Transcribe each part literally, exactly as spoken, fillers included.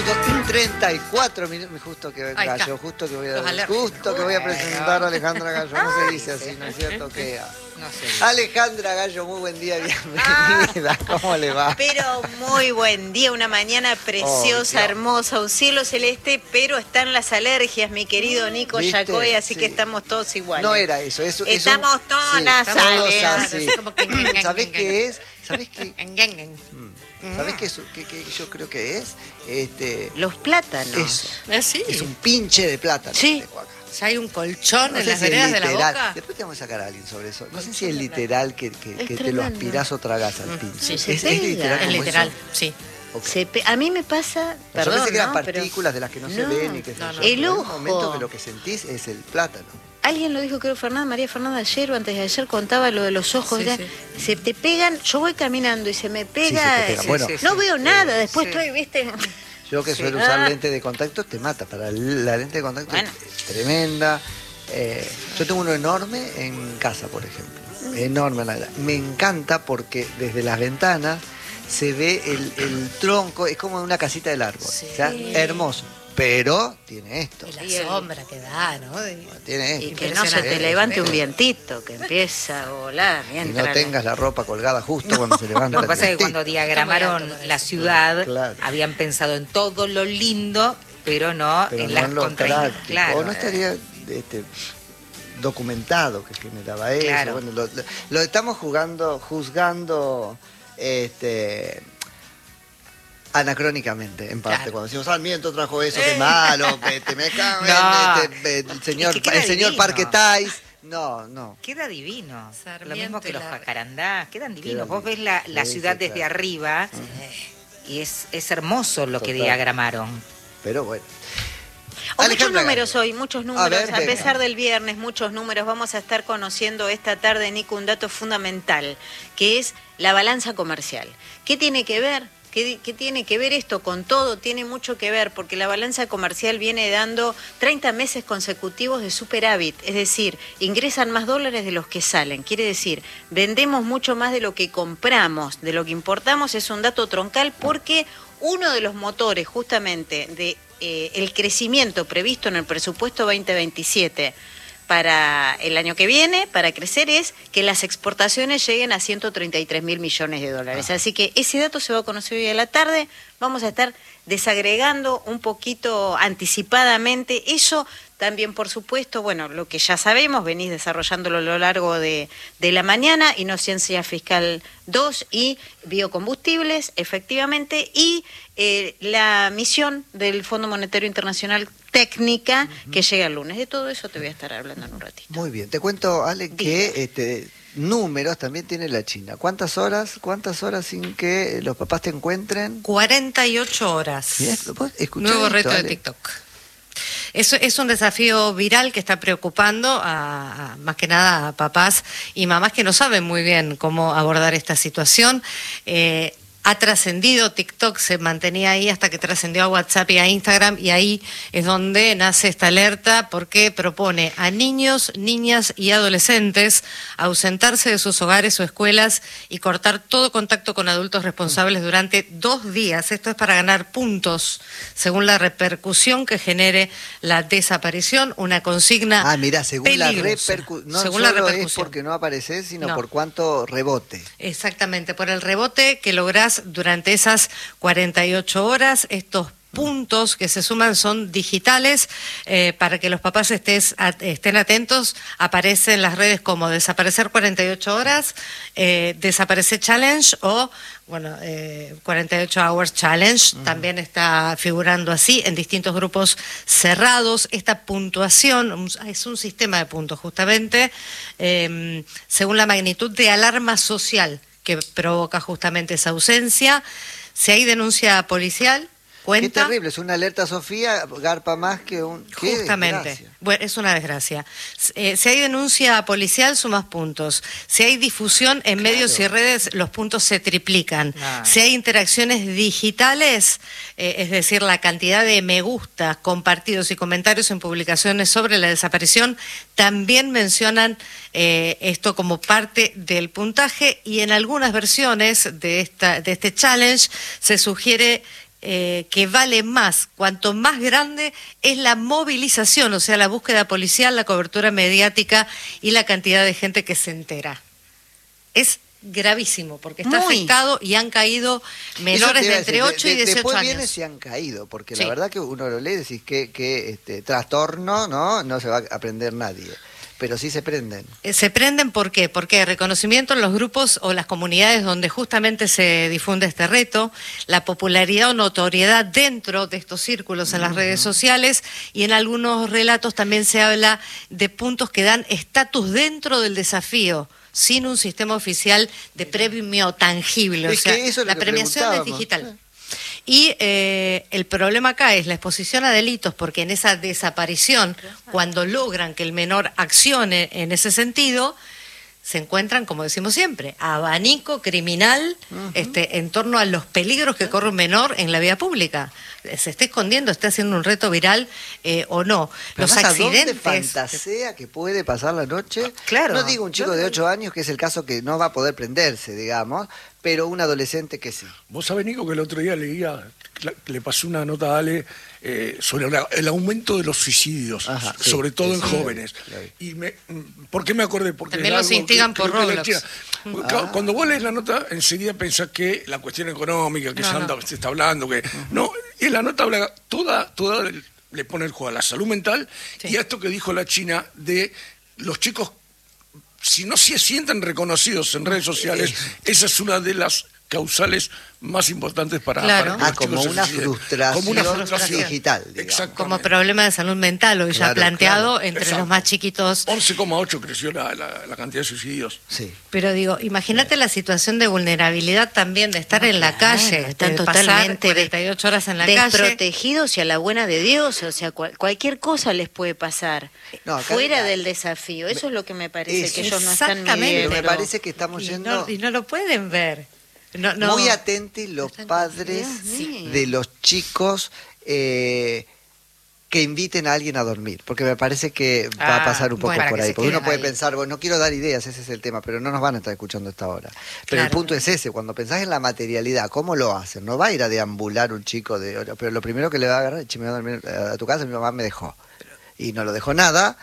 minutos y treinta y cuatro minutos. Justo que Gallo, justo que voy a, justo que voy a presentar a Alejandra Gallo. No se dice así, ¿no es cierto? Que no sé. Alejandra Gallo, muy buen día, bienvenida. ¿Cómo le va? Pero muy buen día, una mañana preciosa, oh, hermosa, un cielo celeste, pero están las alergias, mi querido Nico Yacoy, así sí. que estamos todos iguales. No era eso, eso estamos eso, todos sí, nasales. ¿Sabés qué es? ¿Sabés qué? ¿Sabés qué, es, qué, qué yo creo que es? Este, Los plátanos. Eso. ¿Ah, sí? Es un pinche de plátano. Sí. Ya hay un colchón no en sé las si veredas literal, de la boca. Después te vamos a sacar a alguien sobre eso. No sé si es literal que, que, que te lo aspirás o tragás al pinche. Sí, ¿Es, se es, pega. es literal Es como literal, eso? sí. Okay. Se a mí me pasa, perdón, yo pensé que eran ¿no? partículas Pero... de las que no, no se ven y que no, se no. El ojo. En el momento que lo que sentís es el plátano. Alguien lo dijo, creo, Fernanda, María Fernanda ayer o antes de ayer contaba lo de los ojos. Sí, ya, sí. Se te pegan, yo voy caminando y se me pega. Sí, se te pega. Bueno, sí, sí, no veo sí, nada, después sí. estoy, viste. Yo que sí. suelo usar ah. lente de contacto, te mata. Para la lente de contacto bueno. es tremenda. Eh, yo tengo uno enorme en casa, por ejemplo. Enorme, la verdad. Me encanta porque desde las ventanas se ve el, el tronco, es como una casita del árbol. Sí. O sea, hermoso. Pero tiene esto. Y la y sombra el... que da, ¿no? De... Tiene esto. Y que no se te levante un vientito, que empieza a volar. Y no tengas la ropa colgada justo cuando se levanta. Lo que pasa es que cuando diagramaron la ciudad, claro. habían pensado en todo lo lindo, pero no pero en no las en lo contras. Claro. O no estaría este, documentado que generaba eso. Claro. Bueno, lo, lo, lo estamos jugando, juzgando... Este, anacrónicamente, en parte. Claro. Cuando decimos, Sarmiento trajo eso, qué malo, te me cago no. en este, el señor, es que el señor Parquetais. No, no. Queda divino. Sarmiento lo mismo que los la... jacarandás, quedan divinos. Queda Vos ves la, la sí, ciudad sí, desde claro. arriba sí. y es, es hermoso lo Total. que diagramaron. Pero bueno. O muchos números hoy, muchos números, a, ver, a pesar del viernes, muchos números. Vamos a estar conociendo esta tarde, Nico, un dato fundamental, que es la balanza comercial. ¿Qué tiene que ver? ¿Qué, ¿Qué tiene que ver esto con todo? Tiene mucho que ver, porque la balanza comercial viene dando treinta meses consecutivos de superávit, es decir, ingresan más dólares de los que salen. Quiere decir, vendemos mucho más de lo que compramos, de lo que importamos. Es un dato troncal porque uno de los motores justamente de Eh, el crecimiento previsto en el presupuesto veinte veintisiete para el año que viene, para crecer, es que las exportaciones lleguen a ciento treinta y tres mil millones de dólares. Ah. Así que ese dato se va a conocer hoy a la tarde. Vamos a estar desagregando un poquito anticipadamente eso. También, por supuesto, bueno, lo que ya sabemos, venís desarrollándolo a lo largo de, de la mañana, Inocencia Fiscal dos y biocombustibles, efectivamente, y eh, la misión del Fondo Monetario Internacional técnica uh-huh. que llega el lunes. De todo eso te voy a estar hablando en un ratito. Muy bien. Te cuento, Ale, Diga. que este, números también tiene la China. ¿Cuántas horas, cuántas horas sin que los papás te encuentren? cuarenta y ocho horas. Nuevo reto esto, de TikTok. Es, es un desafío viral que está preocupando a, a, más que nada a papás y mamás que no saben muy bien cómo abordar esta situación. Eh, ha trascendido, TikTok se mantenía ahí hasta que trascendió a WhatsApp y a Instagram, y ahí es donde nace esta alerta porque propone a niños, niñas y adolescentes ausentarse de sus hogares o escuelas y cortar todo contacto con adultos responsables durante dos días. Esto es para ganar puntos según la repercusión que genere la desaparición, una consigna Ah, mira, según peligrosa. la repercusión. No según solo la repercusión. es porque no apareces, sino no. por cuánto rebote. Exactamente, por el rebote que lográs durante esas cuarenta y ocho horas. Estos puntos que se suman son digitales. Eh, para que los papás estés, at, estén atentos, aparece en las redes como desaparecer cuarenta y ocho horas, eh, desaparecer challenge o bueno, eh, cuarenta y ocho hours challenge, uh-huh. también está figurando así en distintos grupos cerrados. Esta puntuación es un sistema de puntos justamente eh, según la magnitud de alarma social que provoca justamente esa ausencia. Si hay denuncia policial, cuenta. Qué terrible, es una alerta, Sofía, garpa más que un... Qué Justamente, desgracia. Bueno, es una desgracia. Eh, si hay denuncia policial, sumas puntos. Si hay difusión en claro. medios y redes, los puntos se triplican. Ah. Si hay interacciones digitales, eh, es decir, la cantidad de me gusta, compartidos y comentarios en publicaciones sobre la desaparición, también mencionan eh, esto como parte del puntaje, y en algunas versiones de, esta, de este challenge se sugiere eh, que vale más, cuanto más grande es la movilización, o sea, la búsqueda policial, la cobertura mediática y la cantidad de gente que se entera. Es gravísimo, porque está Muy. afectado y han caído menores de entre ocho y dieciocho después años. Después viene si han caído, porque Sí. la verdad que uno lo lee y decís que, que este, trastorno, ¿no? No se va a aprender nadie. Pero sí se prenden. Eh, ¿Se prenden por qué? Porque hay reconocimiento en los grupos o las comunidades donde justamente se difunde este reto, la popularidad o notoriedad dentro de estos círculos en las redes sociales, y en algunos relatos también se habla de puntos que dan estatus dentro del desafío, sin un sistema oficial de premio tangible. Es o sea, que eso es lo la que premiación es preguntábamos. digital. Y eh, el problema acá es la exposición a delitos, porque en esa desaparición, cuando logran que el menor accione en ese sentido, se encuentran, como decimos siempre, abanico criminal uh-huh. este, en torno a los peligros que corre un menor en la vía pública. Se está escondiendo, está haciendo un reto viral eh, o no. Pero los además, accidentes. ¿a dónde fantasea que puede pasar la noche? Claro. No digo un chico de ocho años, que es el caso que no va a poder prenderse, digamos, pero un adolescente que sí. Vos sabés, Nico, que el otro día leía, le pasé una nota a Ale eh, sobre el aumento de los suicidios, Ajá, sobre sí, todo sí, en sí, jóvenes. sí. Y me, ¿por qué me acordé? Porque también era los algo instigan que- por que le Roblox. decía. Ah. Cuando vos lees la nota, enseguida pensás que la cuestión económica, que No, se, anda, no. se está hablando, que no, y la nota habla toda, toda el- le pone el juego a la salud mental Sí. y a esto que dijo la China de los chicos, si no se sienten reconocidos en redes sociales, esa es una de las causales más importantes para, Claro. para que Ah, los como chicos se una suiciden. frustración, Como una frustración digital, digamos. Exactamente. Como problema de salud mental, hoy ya Claro, planteado claro. entre Exacto. los más chiquitos. once coma ocho creció la, la, la cantidad de suicidios. Sí. Pero digo, imagínate la situación de vulnerabilidad también de estar No, en la claro, calle, están de pasar totalmente de- cuarenta y ocho horas en la calle. desprotegidos y a la buena de Dios, o sea, cual- cualquier cosa les puede pasar No, acá fuera la- del desafío. Eso es lo que me parece Eso. que ellos no están Exactamente. midiendo. Pero me parece que estamos Y yendo no, y no lo pueden ver. No, no. muy atentos los padres Dios mío. de los chicos eh, que inviten a alguien a dormir, porque me parece que va a Ah, pasar un poco bueno, por para que ahí, se porque uno queden puede ahí. pensar, bueno, no quiero dar ideas, ese es el tema, pero no nos van a estar escuchando a esta hora. Pero el Claro. punto es ese, cuando pensás en la materialidad, ¿cómo lo hacen? No va a ir a deambular un chico, de pero lo primero que le va a agarrar es, "Che, me voy a dormir a tu casa, mi mamá me dejó", y no lo dejó nada,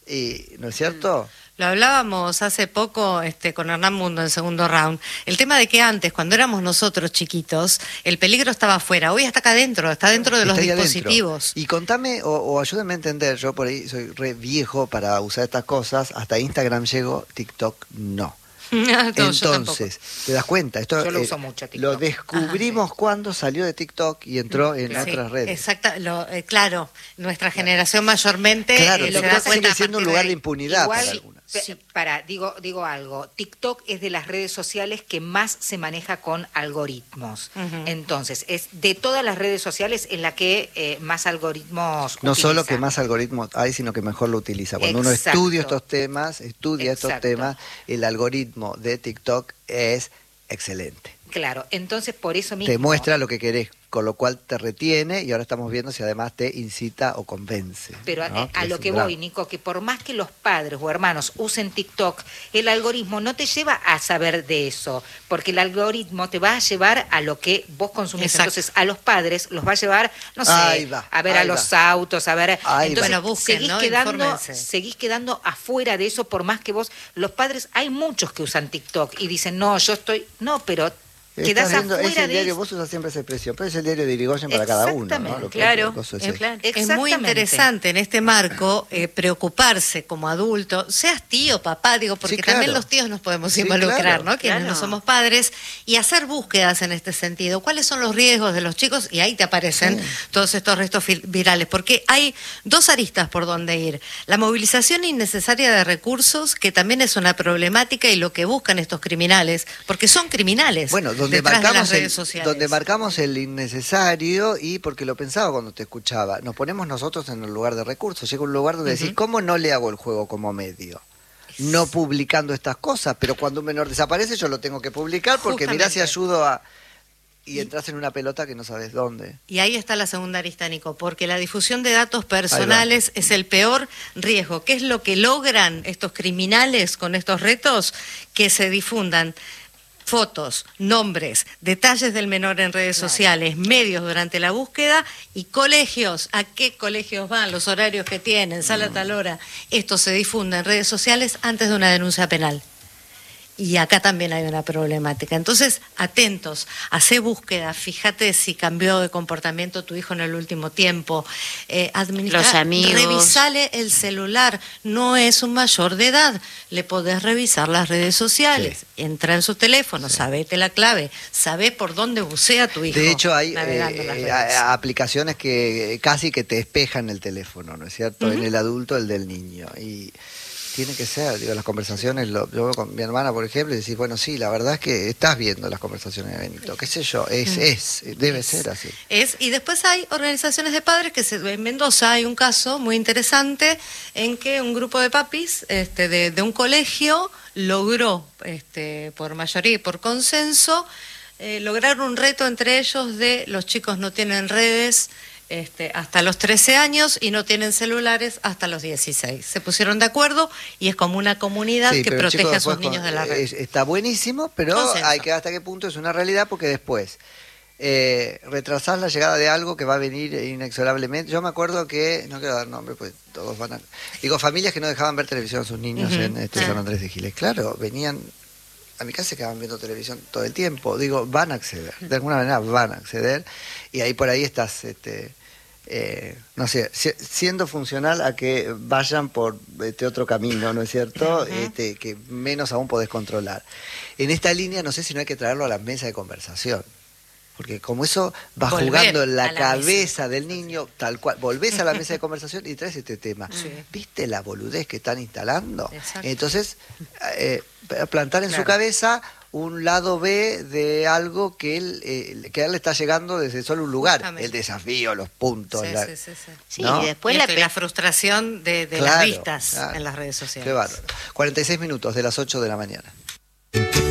y ¿no es cierto? Lo hablábamos hace poco este, con Hernán Mundo en segundo round. El tema de que antes, cuando éramos nosotros chiquitos, el peligro estaba afuera. Hoy está acá adentro, está dentro de los Está ahí adentro. dispositivos. Y contame, o, o ayúdenme a entender, yo por ahí soy re viejo para usar estas cosas, hasta Instagram llego, TikTok no. No, yo tampoco. Entonces, ¿te das cuenta? Esto Yo lo eh, uso mucho, TikTok. Lo descubrimos cuando salió de TikTok y entró en Sí, otras redes. Exacta, lo, eh, claro, nuestra generación mayormente Claro, eh, se TikTok da cuenta sigue a siendo un partir lugar de de ahí. impunidad Igual, para algunas. pe- para, digo, digo algo, TikTok es de las redes sociales que más se maneja con algoritmos. Ujú. Entonces, es de todas las redes sociales en la que eh, más algoritmos No solo utiliza. que más algoritmos hay, sino que mejor lo utiliza. Cuando uno Exacto. estudia estos temas, estudia estos Exacto. temas, el algoritmo de TikTok es excelente. Claro, entonces por eso mismo... Te muestra lo que querés, con lo cual te retiene y ahora estamos viendo si además te incita o convence. Pero a, ¿no? a es lo un que drama. voy, Nico, que por más que los padres o hermanos usen TikTok, el algoritmo no te lleva a saber de eso, porque el algoritmo te va a llevar a lo que vos consumís. Exacto. Entonces, a los padres los va a llevar, no sé, Ahí va, a ver a ahí los va. autos, a ver... Ahí Entonces, va. Bueno, busquen, seguís, ¿no? quedando, Infórmense. seguís quedando afuera de eso, por más que vos... Los padres, hay muchos que usan TikTok y dicen, no, yo estoy... No, pero... Estás Quedás viendo, es afuera el de diario, eso. vos usas siempre esa expresión, pero es el diario de Irigoyen para cada uno, ¿no? Exactamente, Lo que- Claro, lo que es es, ese. claro. Es muy Exactamente. interesante en este marco eh, preocuparse como adulto, seas tío, papá, digo, porque Sí, claro. también los tíos nos podemos Sí, involucrar, claro, ¿no? Quienes claro. no somos padres, y hacer búsquedas en este sentido. ¿Cuáles son los riesgos de los chicos? Y ahí te aparecen Sí. todos estos restos fil- virales, porque hay dos aristas por donde ir. La movilización innecesaria de recursos, que también es una problemática, y lo que buscan estos criminales, porque son criminales Bueno, donde detrás de marcamos, las redes el, sociales. donde marcamos el innecesario, y porque lo pensaba cuando te escuchaba, nos ponemos nosotros en el lugar de recursos. Llega un lugar donde decís, Ujú. ¿cómo no le hago el juego como medio? No publicando estas cosas, pero cuando un menor desaparece yo lo tengo que publicar porque mirá si Justamente. ayudo a... Y entras en una pelota que no sabes dónde. Y ahí está la segunda arista, Nico, porque la difusión de datos personales es el peor riesgo. ¿Qué es lo que logran estos criminales con estos retos? Que se difundan fotos, nombres, detalles del menor en redes claro. sociales, medios durante la búsqueda y colegios. ¿A qué colegios van? Los horarios que tienen, sale a tal hora. Esto se difunde en redes sociales antes de una denuncia penal. Y acá también hay una problemática. Entonces, atentos, hacé búsqueda, fíjate si cambió de comportamiento tu hijo en el último tiempo. Eh, administrar, Los amigos. Revisale el celular, no es un mayor de edad. Le podés revisar las redes sociales, sí. entra en su teléfono, sí. sabete la clave, sabé por dónde bucea tu hijo. De hecho, hay eh, aplicaciones que casi que te espejan el teléfono, ¿no es cierto? Uh-huh. En el adulto, el del niño. Y tiene que ser, digo, las conversaciones, lo, yo veo con mi hermana, por ejemplo, y decís, bueno, sí, la verdad es que estás viendo las conversaciones de Benito, qué sé yo, es, es, debe es, ser así. Es, y después hay organizaciones de padres, que se, en Mendoza hay un caso muy interesante, en que un grupo de papis este, de, de un colegio logró, este, por mayoría y por consenso, eh, lograr un reto entre ellos de los chicos no tienen redes, Este, hasta los trece años y no tienen celulares hasta los dieciséis. Se pusieron de acuerdo y es como una comunidad sí, que protege a sus niños de la red. Es, está buenísimo, pero Consenso. Hay que ver hasta qué punto es una realidad, porque después eh, retrasar la llegada de algo que va a venir inexorablemente. Yo me acuerdo que, no quiero dar nombre, pues todos van a... Digo, familias que no dejaban ver televisión a sus niños uh-huh. en este ah. San Andrés de Giles. Claro, venían... A mi casa se quedaban viendo televisión todo el tiempo. Digo, van a acceder, de alguna manera van a acceder, y ahí por ahí estás... este Eh, no sé, siendo funcional a que vayan por este otro camino, ¿no es cierto? Uh-huh. Este, que menos aún podés controlar. En esta línea no sé si no hay que traerlo a la mesa de conversación, porque como eso va Volver jugando en la, la cabeza mesa. Del niño, tal cual, volvés a la mesa de conversación y traes este tema. Sí. ¿Viste la boludez que están instalando? Exacto. Entonces, eh, plantar en claro. su cabeza un lado B de algo que él eh, que a él le está llegando desde solo un lugar. Justamente. El desafío, los puntos. Sí, la, sí, sí, sí. Sí, ¿no? Y después y la, la, la frustración de, de claro, las vistas claro. en las redes sociales. Qué bárbaro. cuarenta y seis minutos de las ocho de la mañana.